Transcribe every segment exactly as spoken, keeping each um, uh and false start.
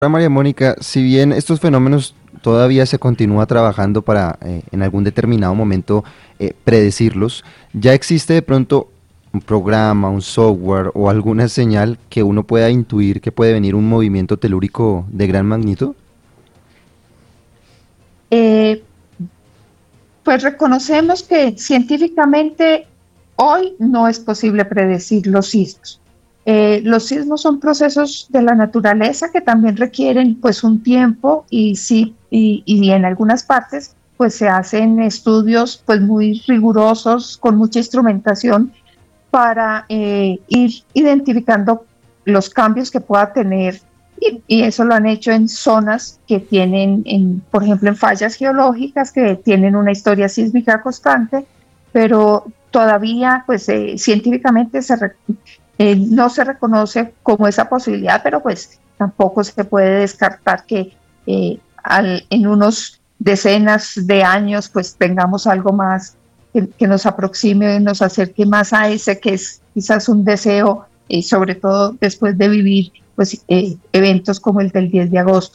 María Mónica, si bien estos fenómenos todavía se continúa trabajando para eh, en algún determinado momento eh, predecirlos, ¿ya existe de pronto un programa, un software o alguna señal que uno pueda intuir que puede venir un movimiento telúrico de gran magnitud? Eh, pues reconocemos que científicamente hoy no es posible predecir los sismos. Eh, los sismos son procesos de la naturaleza que también requieren pues un tiempo y sí y, y en algunas partes pues se hacen estudios pues muy rigurosos con mucha instrumentación para eh, ir identificando los cambios que pueda tener y, y eso lo han hecho en zonas que tienen, en, por ejemplo, en fallas geológicas que tienen una historia sísmica constante, pero todavía pues eh, científicamente se re, eh, no se reconoce como esa posibilidad, pero pues tampoco se puede descartar que eh, al, en unos decenas de años pues tengamos algo más que, que nos aproxime, nos acerque más a ese que es quizás un deseo, y sobre todo después de vivir pues, eh, eventos como el del diez de agosto.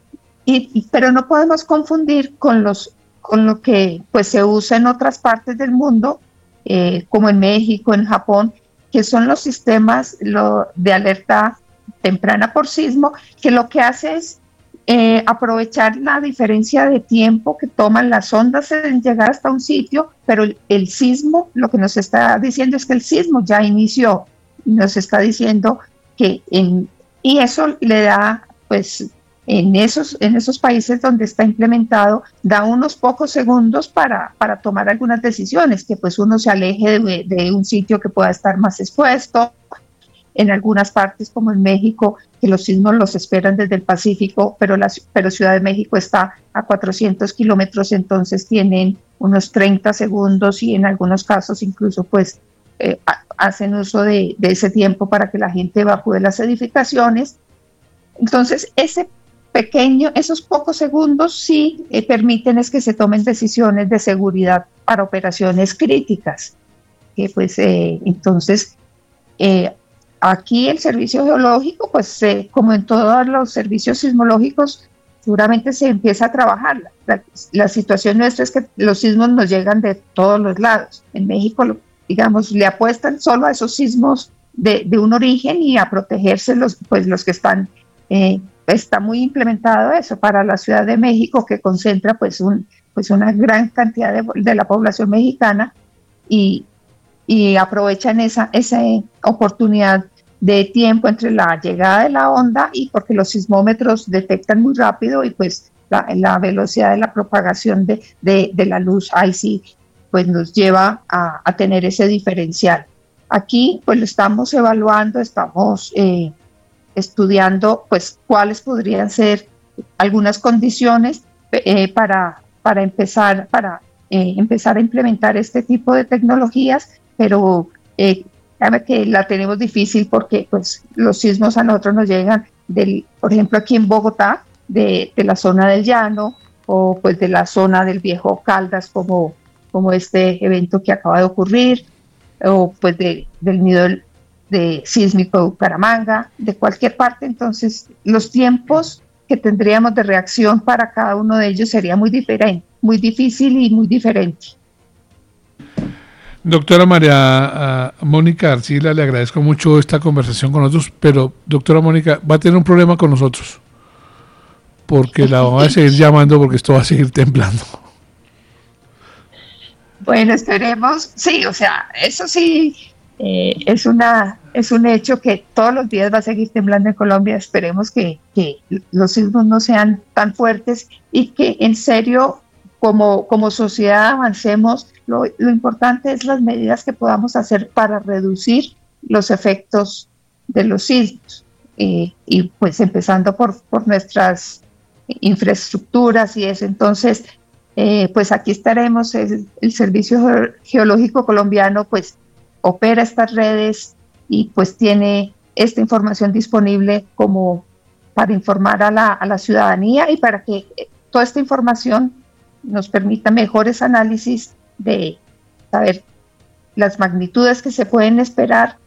Y, y, pero no podemos confundir con, los, con lo que pues, se usa en otras partes del mundo, eh, como en México, en Japón, que son los sistemas lo, de alerta temprana por sismo, que lo que hace es eh, aprovechar la diferencia de tiempo que toman las ondas en llegar hasta un sitio, pero el, el sismo, lo que nos está diciendo es que el sismo ya inició, y nos está diciendo que en, y eso le da, pues, en esos, en esos países donde está implementado, da unos pocos segundos para, para tomar algunas decisiones, que pues uno se aleje de, de un sitio que pueda estar más expuesto. En algunas partes, como en México, que los sismos los esperan desde el Pacífico, pero, la, pero Ciudad de México está a cuatrocientos kilómetros, entonces tienen unos treinta segundos y en algunos casos incluso pues eh, hacen uso de, de ese tiempo para que la gente evacúe las edificaciones. Entonces, ese pequeño, esos pocos segundos sí eh, permiten es que se tomen decisiones de seguridad para operaciones críticas. Que pues eh, entonces... Eh, Aquí el servicio geológico, pues eh, como en todos los servicios sismológicos, seguramente se empieza a trabajar. La, la situación nuestra es que los sismos nos llegan de todos los lados. En México, digamos, le apuestan solo a esos sismos de, de un origen y a protegerse los, pues, los que están, eh, está muy implementado eso para la Ciudad de México, que concentra pues, un, pues una gran cantidad de, de la población mexicana y, y aprovechan esa, esa oportunidad de tiempo entre la llegada de la onda y porque los sismómetros detectan muy rápido y pues la, la velocidad de la propagación de, de, de la luz ahí sí pues nos lleva a, a tener ese diferencial. Aquí pues lo estamos evaluando, estamos eh, estudiando pues cuáles podrían ser algunas condiciones eh, para, para, empezar, para eh, empezar a implementar este tipo de tecnologías, pero eh, que la tenemos difícil porque pues los sismos a nosotros nos llegan del, por ejemplo aquí en Bogotá, de, de la zona del llano o pues de la zona del Viejo Caldas como, como este evento que acaba de ocurrir o pues de, del nido de, de sísmico de Bucaramanga, de cualquier parte. Entonces los tiempos que tendríamos de reacción para cada uno de ellos sería muy diferente, muy difícil y muy diferente. Doctora María uh, Mónica Arcila, le agradezco mucho esta conversación con nosotros, pero doctora Mónica, va a tener un problema con nosotros, porque la vamos a seguir llamando porque esto va a seguir temblando. Bueno, esperemos, sí, o sea, eso sí, eh, es, una, es un hecho que todos los días va a seguir temblando en Colombia, esperemos que, que los sismos no sean tan fuertes y que en serio, como, como sociedad avancemos. Lo, lo importante es las medidas que podamos hacer para reducir los efectos de los sismos eh, y pues empezando por, por nuestras infraestructuras y eso. Entonces, eh, pues aquí estaremos. El, el Servicio Geológico Colombiano pues opera estas redes y pues tiene esta información disponible como para informar a la, a la ciudadanía y para que toda esta información nos permita mejores análisis de saber las magnitudes que se pueden esperar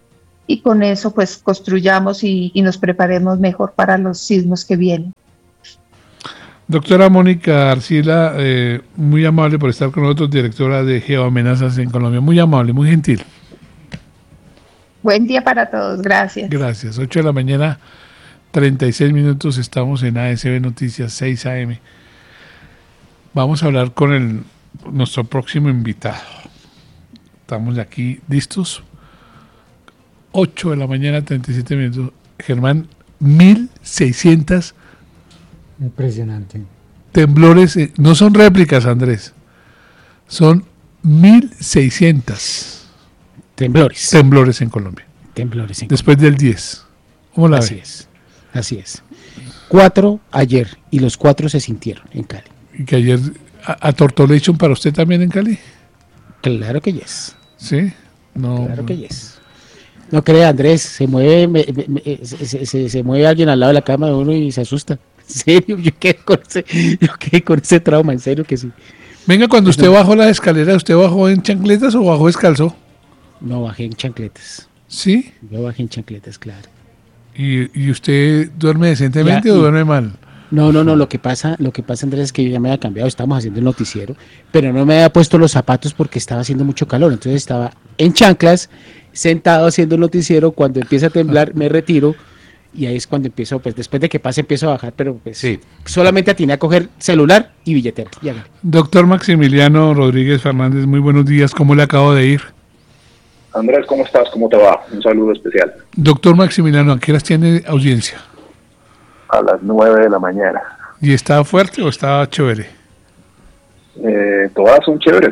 y con eso pues construyamos y, y nos preparemos mejor para los sismos que vienen. Doctora Mónica Arcila, eh, muy amable por estar con nosotros, directora de Geoamenazas en Colombia. Muy amable, muy gentil. Buen día para todos, gracias. Gracias. ocho de la mañana, treinta y seis minutos, estamos en A S B Noticias seis A M. Vamos a hablar con el, nuestro próximo invitado. Estamos aquí listos. ocho de la mañana, treinta y siete minutos. Germán, mil seiscientos Impresionante. temblores, eh, no son réplicas, Andrés, son mil seiscientos Temblores. temblores en Colombia. Temblores en Después del diez. ¿Cómo la Así ve? es. Así es. Cuatro ayer y los cuatro se sintieron en Cali. Y que ayer, a, a Tortolation para usted también en Cali. Claro que yes. ¿Sí? No. Claro que yes. No crea, Andrés, se mueve, me, me, me, se, se, se mueve alguien al lado de la cama de uno y se asusta. En serio, yo quedé con ese, yo quedé con ese trauma, en serio que sí. Venga, cuando usted bajó la escalera, ¿usted bajó en chancletas o bajó descalzo? No, bajé en chancletas. ¿Sí? Yo bajé en chancletas, claro. ¿Y, y usted duerme decentemente Ya, o y- duerme mal? No, no, no, lo que pasa, lo que pasa, Andrés, es que yo ya me había cambiado, estábamos haciendo el noticiero, pero no me había puesto los zapatos porque estaba haciendo mucho calor, entonces estaba en chanclas, sentado haciendo el noticiero, cuando empieza a temblar me retiro y ahí es cuando empiezo, pues después de que pase empiezo a bajar, pero pues Sí. solamente atiné a coger celular y billetera. Ya. Doctor Maximiliano Rodríguez Fernández, muy buenos días. ¿Cómo le acabo de ir? Andrés, ¿cómo estás? ¿Cómo te va? Un saludo especial. Doctor Maximiliano, ¿a qué horas tiene audiencia? A las nueve de la mañana. ¿Y estaba fuerte o estaba chévere? Eh, todas son chéveres.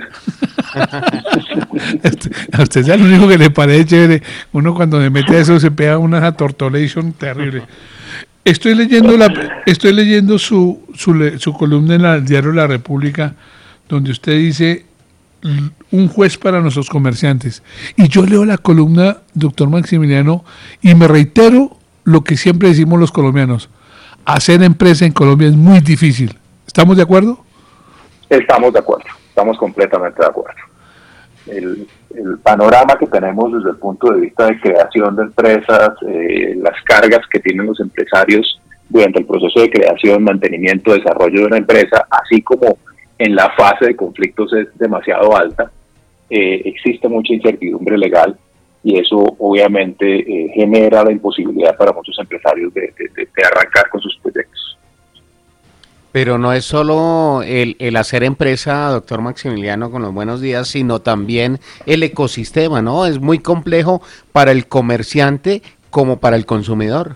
A usted es lo único que le parece chévere. Uno cuando se mete a eso se pega una tortolation terrible. Estoy leyendo la, estoy leyendo su, su, le- su columna en el diario La República, donde usted dice "L- un juez para nuestros comerciantes". Y yo leo la columna, doctor Maximiliano, y me reitero lo que siempre decimos los colombianos: hacer empresa en Colombia es muy difícil. ¿Estamos de acuerdo? Estamos de acuerdo, estamos completamente de acuerdo. El, el panorama que tenemos desde el punto de vista de creación de empresas, eh, las cargas que tienen los empresarios durante el proceso de creación, mantenimiento, desarrollo de una empresa, así como en la fase de conflictos es demasiado alta. Eh, existe mucha incertidumbre legal y eso obviamente eh, genera la imposibilidad para muchos empresarios de, de, de- de arrancar con sus proyectos. Pero no es solo el, el hacer empresa, doctor Maximiliano, con los buenos días, sino también el ecosistema, ¿no? Es muy complejo para el comerciante como para el consumidor.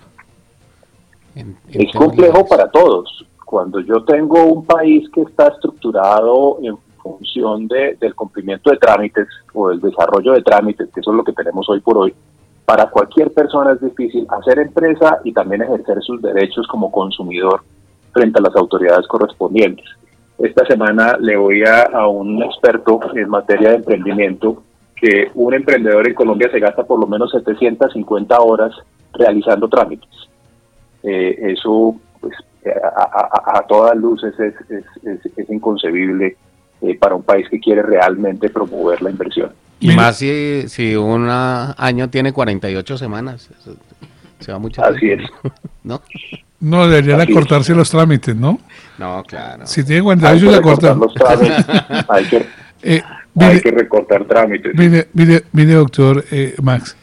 En- en Es todos complejo lados. para todos. Cuando yo tengo un país que está estructurado en función de, del cumplimiento de trámites o del desarrollo de trámites, que eso es lo que tenemos hoy por hoy, para cualquier persona es difícil hacer empresa y también ejercer sus derechos como consumidor frente a las autoridades correspondientes. Esta semana le oía a un experto en materia de emprendimiento que un emprendedor en Colombia se gasta por lo menos setecientas cincuenta horas realizando trámites. Eh, eso, pues, a, a- a todas luces es, es, es- es inconcebible eh, para un país que quiere realmente promover la inversión. Y Mire- más si, si un ah, año tiene cuarenta y ocho semanas. Eso se va mucho Así tiempo, es. ¿no? No, deberían Así es. acortarse los trámites, ¿no? No, claro. Si tiene cuarenta y Hay ocho que se recortar acortan. los trámites, hay que, Eh, hay mire, que recortar trámites. mire, mire, mire, doctor eh, Max,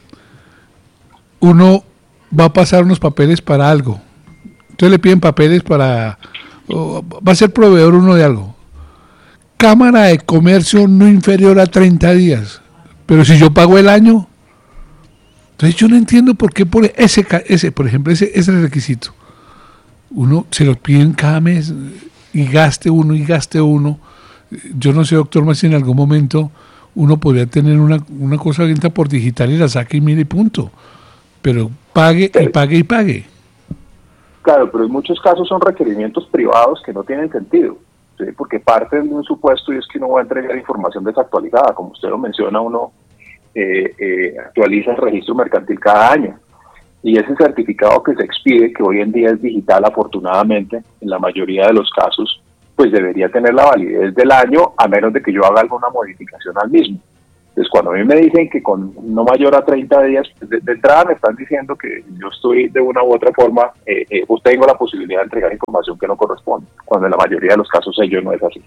uno va a pasar unos papeles para algo. Entonces le piden papeles para... o va a ser proveedor uno de algo. Cámara de Comercio no inferior a treinta días. Pero si yo pago el año... Entonces yo no entiendo por qué por ese, ca- ese por ejemplo, ese, ese requisito. Uno se lo piden cada mes y gaste uno y gaste uno. Yo no sé, doctor, más si en algún momento uno podría tener una, una cosa que entra por digital y la saque y mire y punto. Pero pague y pague y pague. Claro, pero en muchos casos son requerimientos privados que no tienen sentido, ¿sí? Porque parten de un supuesto y es que uno va a entregar información desactualizada. Como usted lo menciona, uno eh, eh, actualiza el registro mercantil cada año. Y ese certificado que se expide, que hoy en día es digital afortunadamente, en la mayoría de los casos, pues debería tener la validez del año, a menos de que yo haga alguna modificación al mismo. Entonces, cuando a mí me dicen que con no mayor a treinta días, de, de entrada me están diciendo que yo estoy de una u otra forma, eh, eh, pues tengo la posibilidad de entregar información que no corresponde, cuando en la mayoría de los casos ello no es así.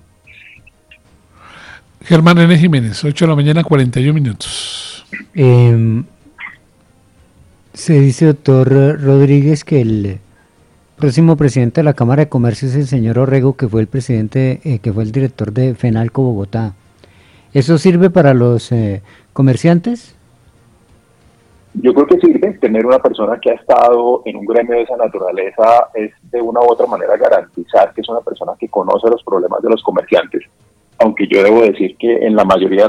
Germán N. Jiménez, ocho de la mañana, cuarenta y un minutos. Eh, se dice, doctor Rodríguez, que el próximo presidente de la Cámara de Comercio es el señor Orrego, que fue el presidente, eh, que fue el director de FENALCO Bogotá. ¿Eso sirve para los eh, comerciantes? Yo creo que sirve tener una persona que ha estado en un gremio de esa naturaleza, es de una u otra manera garantizar que es una persona que conoce los problemas de los comerciantes, aunque yo debo decir que en la mayoría